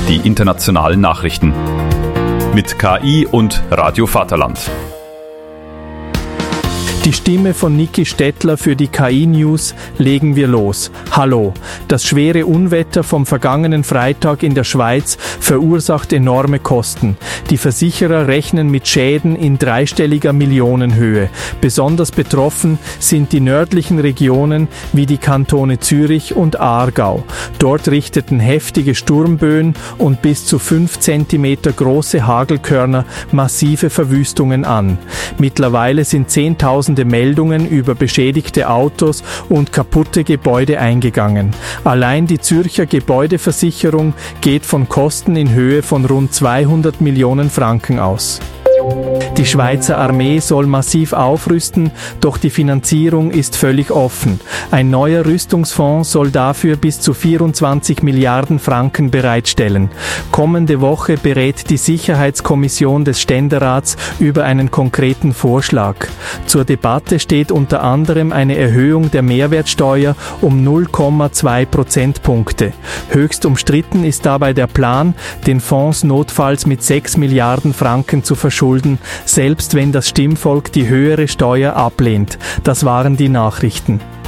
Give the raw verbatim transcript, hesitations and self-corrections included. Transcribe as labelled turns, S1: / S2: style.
S1: die internationalen Nachrichten. Mit K I und Radio Vaterland.
S2: Die Stimme von Niki Stettler für die K I-News legen wir los. Hallo. Das schwere Unwetter vom vergangenen Freitag in der Schweiz verursacht enorme Kosten. Die Versicherer rechnen mit Schäden in dreistelliger Millionenhöhe. Besonders betroffen sind die nördlichen Regionen wie die Kantone Zürich und Aargau. Dort richteten heftige Sturmböen und bis zu fünf Zentimeter große Hagelkörner massive Verwüstungen an. Mittlerweile sind zehntausende Meldungen über beschädigte Autos und kaputte Gebäude eingegangen. Allein die Zürcher Gebäudeversicherung geht von Kosten in Höhe von rund zweihundert Millionen Franken aus. Die Schweizer Armee soll massiv aufrüsten, doch die Finanzierung ist völlig offen. Ein neuer Rüstungsfonds soll dafür bis zu vierundzwanzig Milliarden Franken bereitstellen. Kommende Woche berät die Sicherheitskommission des Ständerats über einen konkreten Vorschlag. Zur Debatte steht unter anderem eine Erhöhung der Mehrwertsteuer um null Komma zwei Prozentpunkte. Höchst umstritten ist dabei der Plan, den Fonds notfalls mit sechs Milliarden Franken zu verschulden, selbst wenn das Stimmvolk die höhere Steuer ablehnt. Das waren die Nachrichten.